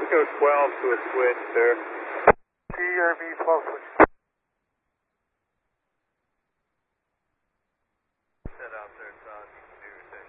Go 12 to a switch there. TRV 12 switch.